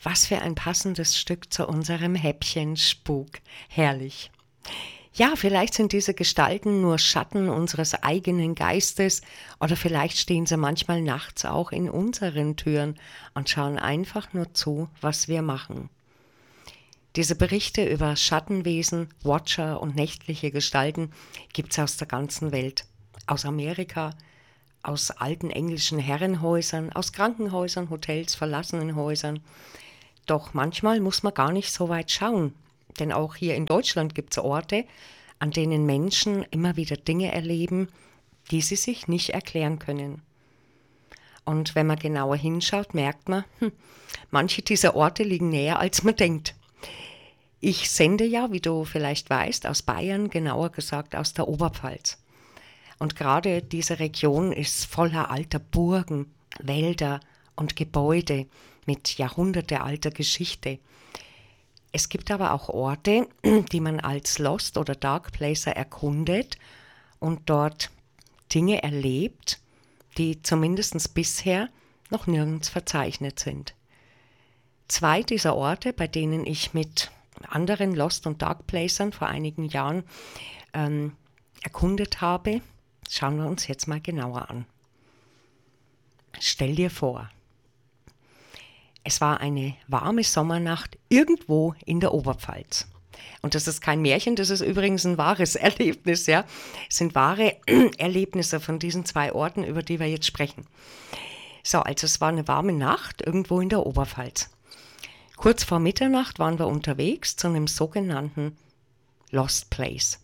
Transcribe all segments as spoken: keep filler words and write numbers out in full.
Was für ein passendes Stück zu unserem Häppchen Spuk. Herrlich. Ja, vielleicht sind diese Gestalten nur Schatten unseres eigenen Geistes oder vielleicht stehen sie manchmal nachts auch in unseren Türen und schauen einfach nur zu, was wir machen. Diese Berichte über Schattenwesen, Watcher und nächtliche Gestalten gibt's aus der ganzen Welt. Aus Amerika, aus alten englischen Herrenhäusern, aus Krankenhäusern, Hotels, verlassenen Häusern. Doch manchmal muss man gar nicht so weit schauen, denn auch hier in Deutschland gibt es Orte, an denen Menschen immer wieder Dinge erleben, die sie sich nicht erklären können. Und wenn man genauer hinschaut, merkt man, hm, manche dieser Orte liegen näher, als man denkt. Ich sende ja, wie du vielleicht weißt, aus Bayern, genauer gesagt aus der Oberpfalz. Und gerade diese Region ist voller alter Burgen, Wälder und Gebäude mit jahrhundertealter Geschichte. Es gibt aber auch Orte, die man als Lost oder Dark Placer erkundet und dort Dinge erlebt, die zumindest bisher noch nirgends verzeichnet sind. Zwei dieser Orte, bei denen ich mit anderen Lost- und Dark Placern vor einigen Jahren ähm, erkundet habe, schauen wir uns jetzt mal genauer an. Stell dir vor, es war eine warme Sommernacht irgendwo in der Oberpfalz. Und das ist kein Märchen, das ist übrigens ein wahres Erlebnis, ja. Es sind wahre Erlebnisse von diesen zwei Orten, über die wir jetzt sprechen. So, also es war eine warme Nacht irgendwo in der Oberpfalz. Kurz vor Mitternacht waren wir unterwegs zu einem sogenannten Lost Place.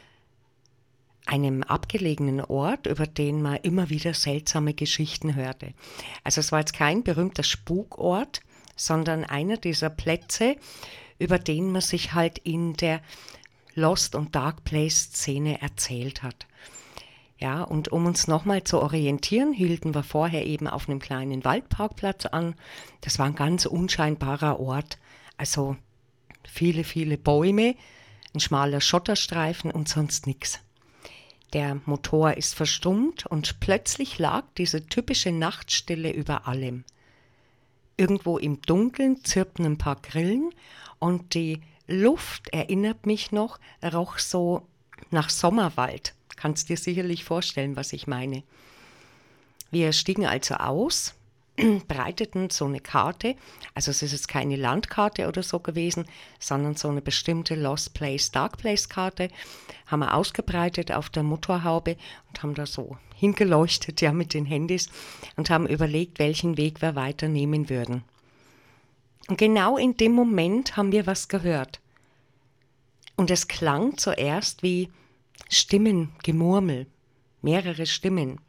Einem abgelegenen Ort, über den man immer wieder seltsame Geschichten hörte. Also es war jetzt kein berühmter Spukort, sondern einer dieser Plätze, über den man sich halt in der Lost- und Dark Place-Szene erzählt hat. Ja, und um uns nochmal zu orientieren, hielten wir vorher eben auf einem kleinen Waldparkplatz an. Das war ein ganz unscheinbarer Ort, also viele, viele Bäume, ein schmaler Schotterstreifen und sonst nichts. Der Motor ist verstummt und plötzlich lag diese typische Nachtstille über allem. Irgendwo im Dunkeln zirpten ein paar Grillen und die Luft, erinnert mich noch, roch so nach Sommerwald. Kannst dir sicherlich vorstellen, was ich meine. Wir stiegen also aus, breiteten so eine Karte, also es ist jetzt keine Landkarte oder so gewesen, sondern so eine bestimmte Lost Place, Dark Place Karte, haben wir ausgebreitet auf der Motorhaube und haben da so hingeleuchtet, ja, mit den Handys und haben überlegt, welchen Weg wir weiternehmen würden. Und genau in dem Moment haben wir was gehört. Und es klang zuerst wie Stimmen, Gemurmel, mehrere Stimmen.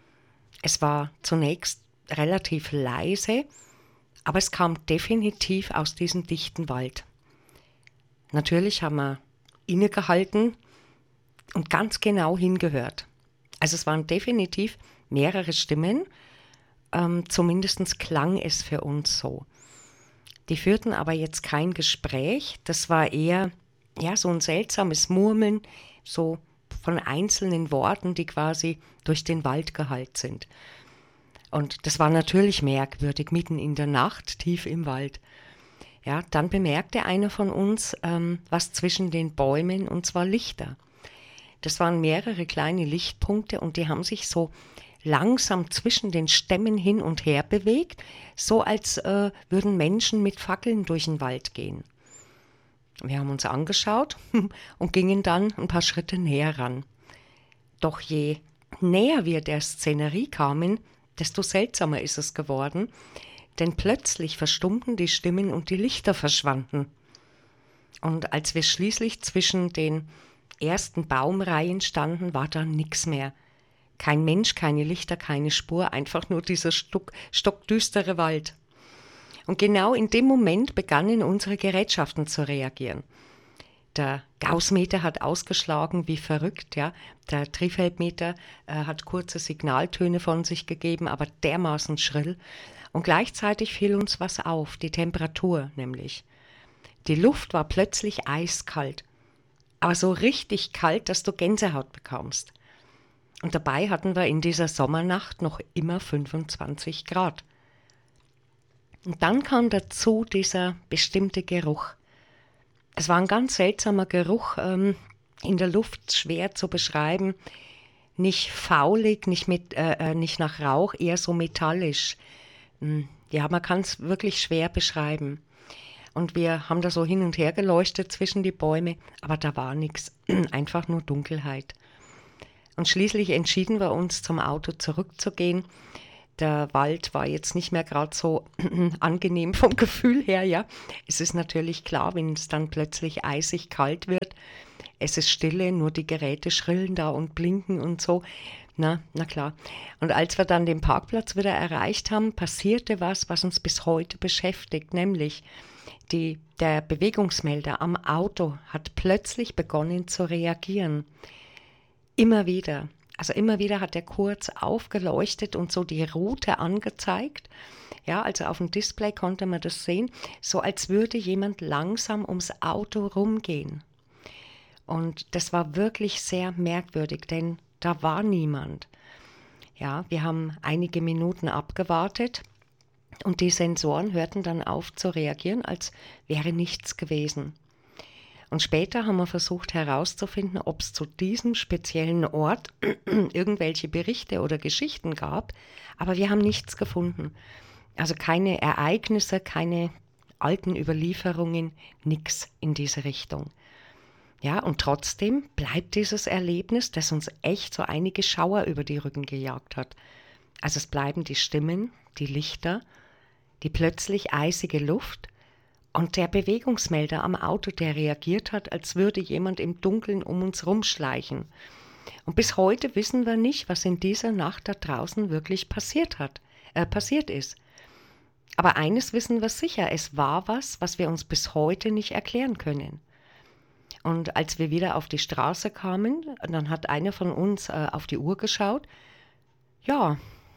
Es war zunächst relativ leise, aber es kam definitiv aus diesem dichten Wald. Natürlich haben wir innegehalten und ganz genau hingehört. Also es waren definitiv mehrere Stimmen, ähm, zumindest klang es für uns so. Die führten aber jetzt kein Gespräch, das war eher ja, so ein seltsames Murmeln, so von einzelnen Worten, die quasi durch den Wald gehallt sind. Und das war natürlich merkwürdig, mitten in der Nacht, tief im Wald. Ja, dann bemerkte einer von uns ähm, was zwischen den Bäumen, und zwar Lichter. Das waren mehrere kleine Lichtpunkte und die haben sich so langsam zwischen den Stämmen hin und her bewegt, so als äh, würden Menschen mit Fackeln durch den Wald gehen. Wir haben uns angeschaut und gingen dann ein paar Schritte näher ran. Doch je näher wir der Szenerie kamen, desto seltsamer ist es geworden, denn plötzlich verstummten die Stimmen und die Lichter verschwanden. Und als wir schließlich zwischen den ersten Baumreihen standen, war da nichts mehr. Kein Mensch, keine Lichter, keine Spur, einfach nur dieser stock, stockdüstere Wald. Und genau in dem Moment begannen unsere Gerätschaften zu reagieren. Der Gaussmeter hat ausgeschlagen wie verrückt, ja. Der Trifeldmeter äh, hat kurze Signaltöne von sich gegeben, aber dermaßen schrill. Und gleichzeitig fiel uns was auf, die Temperatur nämlich. Die Luft war plötzlich eiskalt, aber so richtig kalt, dass du Gänsehaut bekamst. Und dabei hatten wir in dieser Sommernacht noch immer fünfundzwanzig Grad. Und dann kam dazu dieser bestimmte Geruch. Es war ein ganz seltsamer Geruch, ähm, in der Luft schwer zu beschreiben. Nicht faulig, nicht, mit, äh, äh, nicht nach Rauch, eher so metallisch. Hm, Ja, man kann es wirklich schwer beschreiben. Und wir haben da so hin und her geleuchtet zwischen die Bäume, aber da war nichts, einfach nur Dunkelheit. Und schließlich entschieden wir uns, zum Auto zurückzugehen. Der Wald war jetzt nicht mehr gerade so angenehm vom Gefühl her, ja. Es ist natürlich klar, wenn es dann plötzlich eisig kalt wird, es ist Stille, nur die Geräte schrillen da und blinken und so. Na, na klar. Und als wir dann den Parkplatz wieder erreicht haben, passierte was, was uns bis heute beschäftigt, nämlich die, der Bewegungsmelder am Auto hat plötzlich begonnen zu reagieren. Immer wieder. Also immer wieder hat er kurz aufgeleuchtet und so die Route angezeigt. Ja, also auf dem Display konnte man das sehen, so als würde jemand langsam ums Auto rumgehen. Und das war wirklich sehr merkwürdig, denn da war niemand. Ja, wir haben einige Minuten abgewartet und die Sensoren hörten dann auf zu reagieren, als wäre nichts gewesen. Und später haben wir versucht herauszufinden, ob es zu diesem speziellen Ort irgendwelche Berichte oder Geschichten gab, aber wir haben nichts gefunden. Also keine Ereignisse, keine alten Überlieferungen, nichts in diese Richtung. Ja, und trotzdem bleibt dieses Erlebnis, das uns echt so einige Schauer über die Rücken gejagt hat. Also es bleiben die Stimmen, die Lichter, die plötzlich eisige Luft und der Bewegungsmelder am Auto, der reagiert hat, als würde jemand im Dunkeln um uns rumschleichen. Und bis heute wissen wir nicht, was in dieser Nacht da draußen wirklich passiert hat, äh, passiert ist. Aber eines wissen wir sicher, es war was, was wir uns bis heute nicht erklären können. Und als wir wieder auf die Straße kamen, dann hat einer von uns äh, auf die Uhr geschaut. Ja,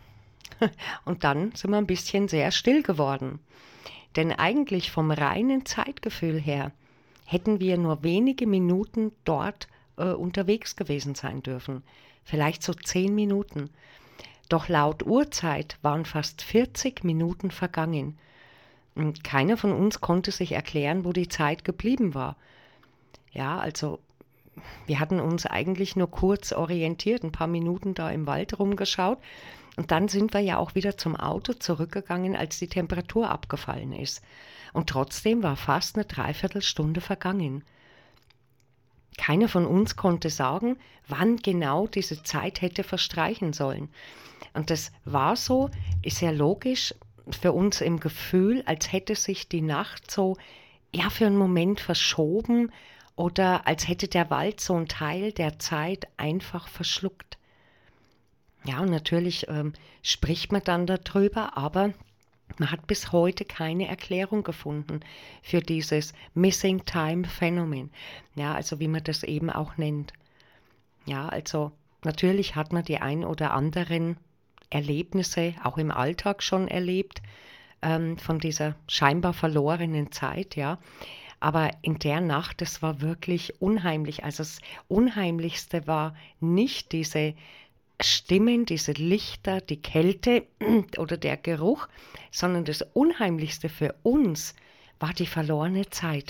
und dann sind wir ein bisschen sehr still geworden. Denn eigentlich vom reinen Zeitgefühl her hätten wir nur wenige Minuten dort äh, unterwegs gewesen sein dürfen. Vielleicht so zehn Minuten. Doch laut Uhrzeit waren fast vierzig Minuten vergangen. Und keiner von uns konnte sich erklären, wo die Zeit geblieben war. Ja, also wir hatten uns eigentlich nur kurz orientiert, ein paar Minuten da im Wald rumgeschaut. Und dann sind wir ja auch wieder zum Auto zurückgegangen, als die Temperatur abgefallen ist. Und trotzdem war fast eine Dreiviertelstunde vergangen. Keiner von uns konnte sagen, wann genau diese Zeit hätte verstreichen sollen. Und das war so, ist ja logisch, für uns im Gefühl, als hätte sich die Nacht so ja, für einen Moment verschoben oder als hätte der Wald so einen Teil der Zeit einfach verschluckt. Ja, und natürlich ähm, spricht man dann darüber, aber man hat bis heute keine Erklärung gefunden für dieses Missing Time Phänomen. Ja, also wie man das eben auch nennt. Ja, also natürlich hat man die ein oder anderen Erlebnisse auch im Alltag schon erlebt, ähm, von dieser scheinbar verlorenen Zeit, ja. Aber in der Nacht, das war wirklich unheimlich. Also das Unheimlichste war nicht diese Stimmen, diese Lichter, die Kälte oder der Geruch, sondern das Unheimlichste für uns war die verlorene Zeit.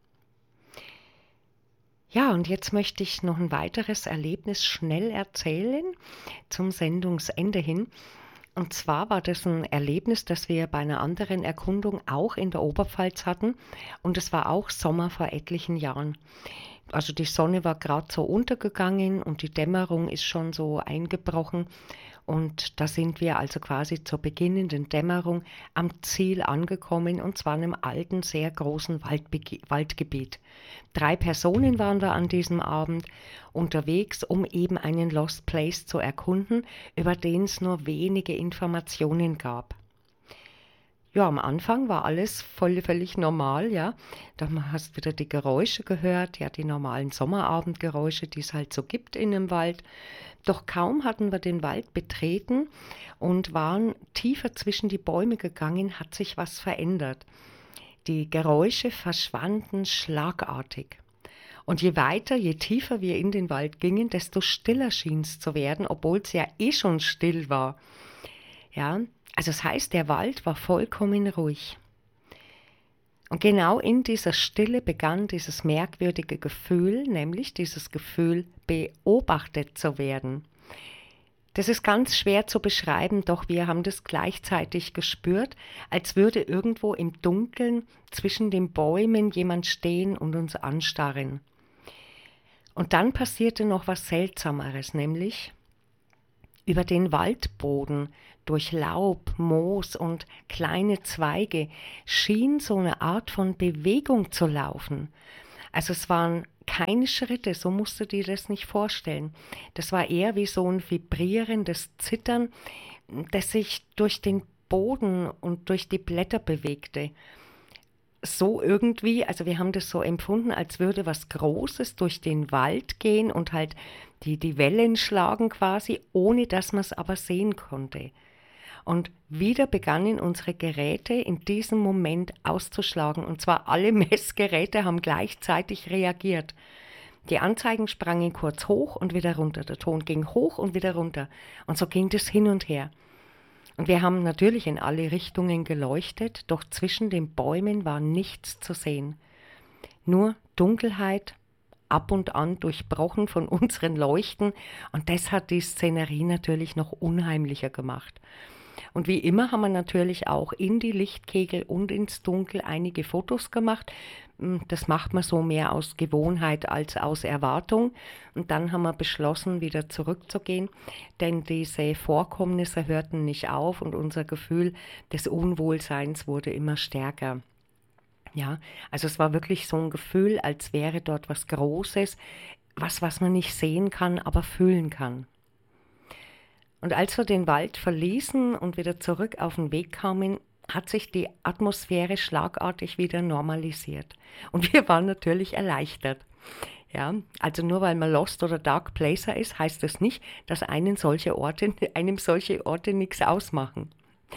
Ja, und jetzt möchte ich noch ein weiteres Erlebnis schnell erzählen zum Sendungsende hin. Und zwar war das ein Erlebnis, das wir bei einer anderen Erkundung auch in der Oberpfalz hatten. Und es war auch Sommer vor etlichen Jahren. Also die Sonne war gerade so untergegangen und die Dämmerung ist schon so eingebrochen. Und da sind wir also quasi zur beginnenden Dämmerung am Ziel angekommen, und zwar in einem alten, sehr großen Waldbege- Waldgebiet. Drei Personen waren wir an diesem Abend unterwegs, um eben einen Lost Place zu erkunden, über den es nur wenige Informationen gab. Ja, am Anfang war alles voll, völlig normal, ja. Da hast du wieder die Geräusche gehört, ja, die normalen Sommerabendgeräusche, die es halt so gibt in einem Wald. Doch kaum hatten wir den Wald betreten und waren tiefer zwischen die Bäume gegangen, hat sich was verändert. Die Geräusche verschwanden schlagartig. Und je weiter, je tiefer wir in den Wald gingen, desto stiller schien es zu werden, obwohl es ja eh schon still war. Ja, Also das heißt, der Wald war vollkommen ruhig. Und genau in dieser Stille begann dieses merkwürdige Gefühl, nämlich dieses Gefühl, beobachtet zu werden. Das ist ganz schwer zu beschreiben, doch wir haben das gleichzeitig gespürt, als würde irgendwo im Dunkeln zwischen den Bäumen jemand stehen und uns anstarren. Und dann passierte noch was Seltsameres, nämlich über den Waldboden, durch Laub, Moos und kleine Zweige, schien so eine Art von Bewegung zu laufen. Also es waren keine Schritte, so musst du dir das nicht vorstellen. Das war eher wie so ein vibrierendes Zittern, das sich durch den Boden und durch die Blätter bewegte. So irgendwie, also wir haben das so empfunden, als würde was Großes durch den Wald gehen und halt die, die Wellen schlagen quasi, ohne dass man es aber sehen konnte. Und wieder begannen unsere Geräte in diesem Moment auszuschlagen. Und zwar alle Messgeräte haben gleichzeitig reagiert. Die Anzeigen sprangen kurz hoch und wieder runter. Der Ton ging hoch und wieder runter. Und so ging das hin und her. Und wir haben natürlich in alle Richtungen geleuchtet, doch zwischen den Bäumen war nichts zu sehen. Nur Dunkelheit, ab und an durchbrochen von unseren Leuchten. Und das hat die Szenerie natürlich noch unheimlicher gemacht. Und wie immer haben wir natürlich auch in die Lichtkegel und ins Dunkel einige Fotos gemacht. Das macht man so mehr aus Gewohnheit als aus Erwartung. Und dann haben wir beschlossen, wieder zurückzugehen, denn diese Vorkommnisse hörten nicht auf und unser Gefühl des Unwohlseins wurde immer stärker. Ja, also es war wirklich so ein Gefühl, als wäre dort was Großes, was, was man nicht sehen kann, aber fühlen kann. Und als wir den Wald verließen und wieder zurück auf den Weg kamen, hat sich die Atmosphäre schlagartig wieder normalisiert. Und wir waren natürlich erleichtert. Ja, also nur weil man Lost oder Dark Placer ist, heißt das nicht, dass einen solche Orte, einem solche Orte nichts ausmachen.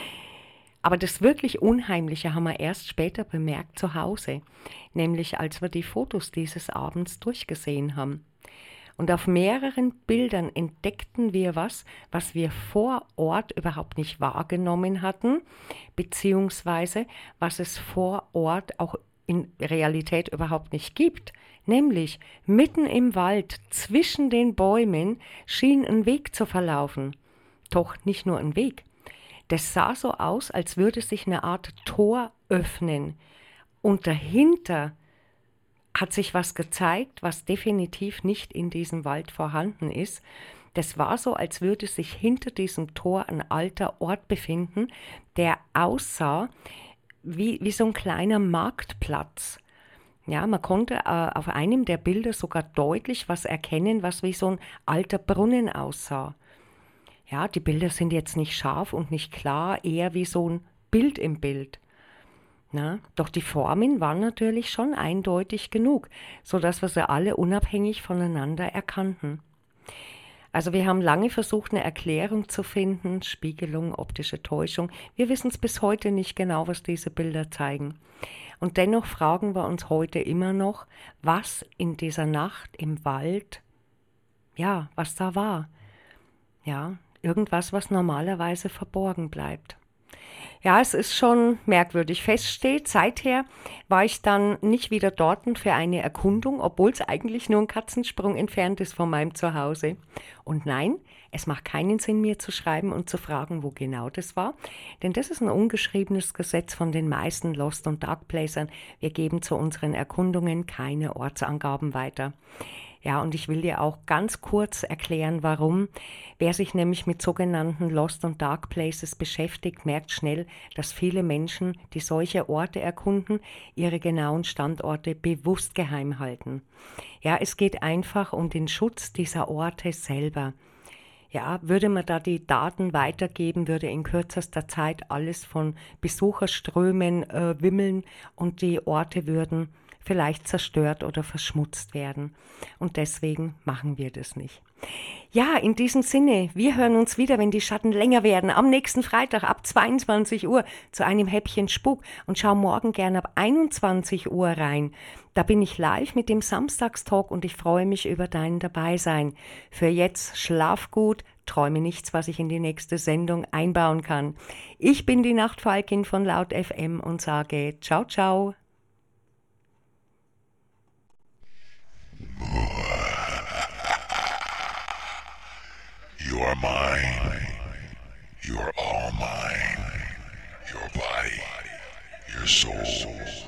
Aber das wirklich Unheimliche haben wir erst später bemerkt zu Hause, nämlich als wir die Fotos dieses Abends durchgesehen haben. Und auf mehreren Bildern entdeckten wir was, was wir vor Ort überhaupt nicht wahrgenommen hatten, beziehungsweise was es vor Ort auch in Realität überhaupt nicht gibt. Nämlich mitten im Wald, zwischen den Bäumen, schien ein Weg zu verlaufen. Doch nicht nur ein Weg. Das sah so aus, als würde sich eine Art Tor öffnen. Und dahinter hat sich was gezeigt, was definitiv nicht in diesem Wald vorhanden ist. Das war so, als würde sich hinter diesem Tor ein alter Ort befinden, der aussah wie, wie so ein kleiner Marktplatz. Ja, man konnte äh, auf einem der Bilder sogar deutlich was erkennen, was wie so ein alter Brunnen aussah. Ja, die Bilder sind jetzt nicht scharf und nicht klar, eher wie so ein Bild im Bild. Na, doch die Formen waren natürlich schon eindeutig genug, sodass wir sie alle unabhängig voneinander erkannten. Also wir haben lange versucht, eine Erklärung zu finden, Spiegelung, optische Täuschung. Wir wissen es bis heute nicht genau, was diese Bilder zeigen. Und dennoch fragen wir uns heute immer noch, was in dieser Nacht im Wald, ja, was da war. Ja, irgendwas, was normalerweise verborgen bleibt. Ja, es ist schon merkwürdig. Fest steht, seither war ich dann nicht wieder dort für eine Erkundung, obwohl es eigentlich nur ein Katzensprung entfernt ist von meinem Zuhause. Und nein, es macht keinen Sinn, mir zu schreiben und zu fragen, wo genau das war, denn das ist ein ungeschriebenes Gesetz von den meisten Lost- und Dark-Placern. Wir geben zu unseren Erkundungen keine Ortsangaben weiter. Ja, und ich will dir auch ganz kurz erklären, warum. Wer sich nämlich mit sogenannten Lost- und Dark Places beschäftigt, merkt schnell, dass viele Menschen, die solche Orte erkunden, ihre genauen Standorte bewusst geheim halten. Ja, es geht einfach um den Schutz dieser Orte selber. Ja, würde man da die Daten weitergeben, würde in kürzester Zeit alles von Besucherströmen äh, wimmeln und die Orte würden vielleicht zerstört oder verschmutzt werden. Und deswegen machen wir das nicht. Ja, in diesem Sinne, wir hören uns wieder, wenn die Schatten länger werden, am nächsten Freitag ab zweiundzwanzig Uhr zu einem Häppchen Spuk und schau morgen gerne ab einundzwanzig Uhr rein. Da bin ich live mit dem Samstagstalk und ich freue mich über dein Dabeisein. Für jetzt schlaf gut, träume nichts, was ich in die nächste Sendung einbauen kann. Ich bin die Nachtfalkin von Laut F M und sage ciao, ciao. You are mine. You are all mine. Your body, your soul.